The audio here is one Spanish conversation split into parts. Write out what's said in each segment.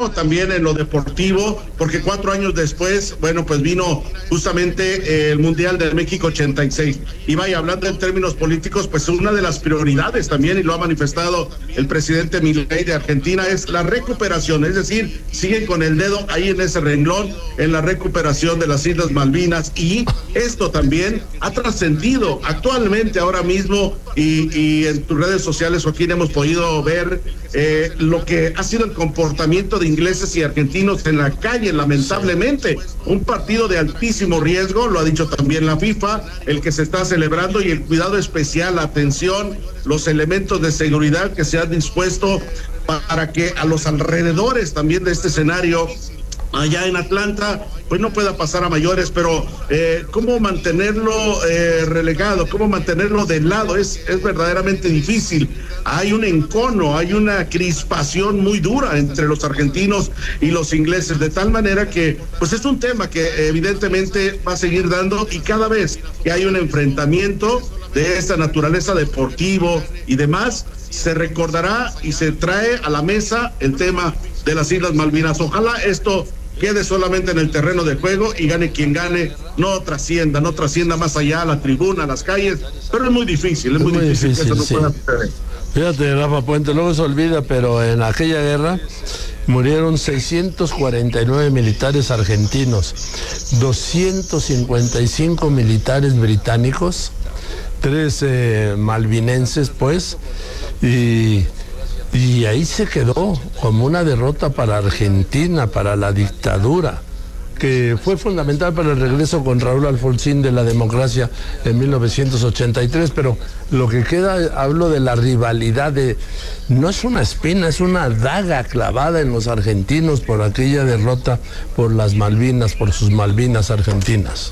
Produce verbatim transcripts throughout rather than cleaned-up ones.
humano también en lo deportivo, porque cuatro años después, bueno, pues vino justamente el Mundial de México ochenta y seis. Y vaya, hablando en términos políticos, pues una de las prioridades también, y lo ha manifestado el presidente Milei de Argentina, es la recuperación, es decir, siguen con el dedo ahí en ese renglón, en la recuperación de las Islas Malvinas, y esto también ha trascendido actualmente ahora mismo, y, y en tus redes sociales, Joaquín, hemos podido ver eh, lo que ha sido el comportamiento de ingleses y argentinos en la calle, lamentablemente, un partido de altísimo riesgo, lo ha dicho también la FIFA, el que se está celebrando, y el cuidado especial, la atención, los elementos de seguridad que se han dispuesto para que a los alrededores también de este escenario allá en Atlanta, pues no pueda pasar a mayores, pero eh, cómo mantenerlo eh, relegado, cómo mantenerlo de lado, es, es verdaderamente difícil. Hay un encono, hay una crispación muy dura entre los argentinos y los ingleses, de tal manera que, pues es un tema que evidentemente va a seguir dando, y cada vez que hay un enfrentamiento de esta naturaleza deportivo y demás, se recordará y se trae a la mesa el tema de las Islas Malvinas. Ojalá esto quede solamente en el terreno de juego y gane quien gane, no trascienda, no trascienda más allá a la tribuna, a las calles, pero es muy difícil, es, es muy, muy difícil, difícil que eso no sí. pueda suceder. Fíjate, Rafa Puente, luego se olvida, pero en aquella guerra murieron seiscientos cuarenta y nueve militares argentinos, doscientos cincuenta y cinco militares británicos, tres eh, malvinenses, pues, y... Y ahí se quedó como una derrota para Argentina, para la dictadura, que fue fundamental para el regreso con Raúl Alfonsín de la democracia en mil novecientos ochenta y tres, pero lo que queda, hablo de la rivalidad, de no es una espina, es una daga clavada en los argentinos por aquella derrota por las Malvinas, por sus Malvinas argentinas.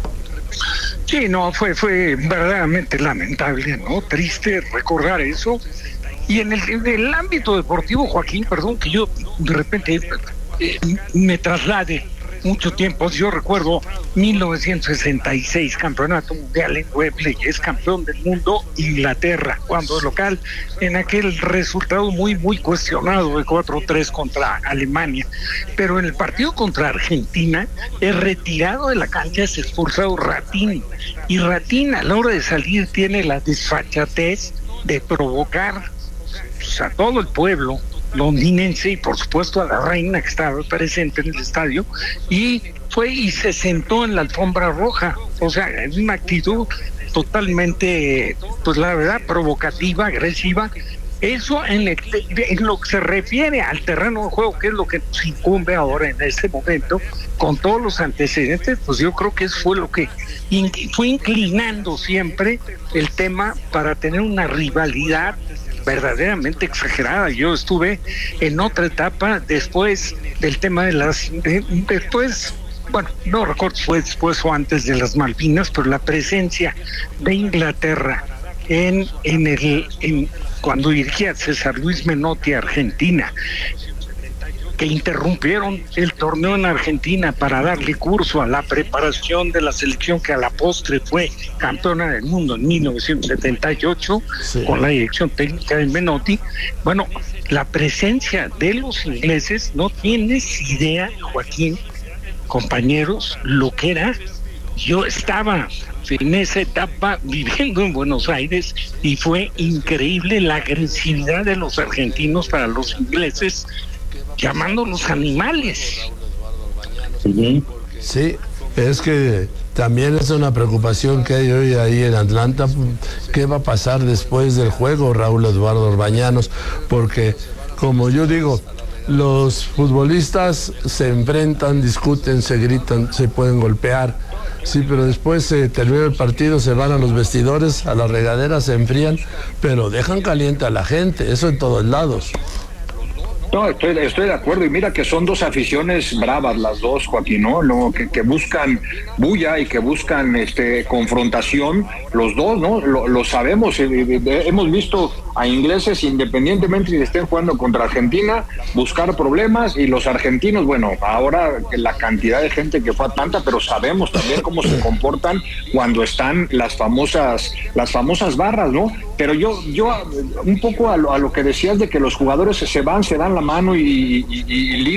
Sí, no, fue, fue verdaderamente lamentable, ¿no? Triste recordar eso. Y en el, en el ámbito deportivo, Joaquín, perdón que yo de repente eh, me traslade mucho tiempo. Yo recuerdo mil novecientos sesenta y seis, campeonato mundial en Wembley, es campeón del mundo Inglaterra, cuando es local, en aquel resultado muy, muy cuestionado de cuatro tres contra Alemania. Pero en el partido contra Argentina, es retirado de la cancha, es expulsado Ratín. Y Ratín, a la hora de salir, tiene la desfachatez de provocar a todo el pueblo londinense y por supuesto a la reina que estaba presente en el estadio, y fue y se sentó en la alfombra roja. O sea, es una actitud totalmente, pues la verdad, provocativa, agresiva. Eso en, el, en lo que se refiere al terreno de juego, que es lo que nos incumbe ahora en este momento, con todos los antecedentes, pues yo creo que eso fue lo que in, fue inclinando siempre el tema para tener una rivalidad verdaderamente exagerada. Yo estuve en otra etapa después del tema de las de, después bueno, no recuerdo si fue después o antes de las Malvinas, pero la presencia de Inglaterra en en el en cuando dirigía César Luis Menotti a Argentina, que interrumpieron el torneo en Argentina para darle curso a la preparación de la selección que a la postre fue campeona del mundo en mil novecientos setenta y ocho, sí, con la dirección técnica de Menotti. Bueno, la presencia de los ingleses, no tienes idea, Joaquín, compañeros, lo que era. Yo estaba en esa etapa viviendo en Buenos Aires y fue increíble la agresividad de los argentinos para los ingleses, llamándolos animales. Sí, es que también es una preocupación que hay hoy ahí en Atlanta. ¿Qué va a pasar después del juego, Raúl Eduardo Orbañanos? Porque, como yo digo, los futbolistas se enfrentan, discuten, se gritan, se pueden golpear, sí, pero después se eh, termina el partido, se van a los vestidores, a las regaderas, se enfrían, pero dejan caliente a la gente, eso en todos lados. No, estoy, estoy de acuerdo, y mira que son dos aficiones bravas las dos, Joaquín, ¿no? Lo, que, que buscan bulla y que buscan este confrontación, los dos, ¿no? Lo, lo sabemos, eh, eh, hemos visto a ingleses, independientemente si estén jugando contra Argentina, buscar problemas, y los argentinos, bueno, ahora la cantidad de gente que fue a Atlanta, pero sabemos también cómo se comportan cuando están las famosas, las famosas barras, ¿no? Pero yo, yo un poco a lo, a lo que decías de que los jugadores se van, se dan la mano y, y, y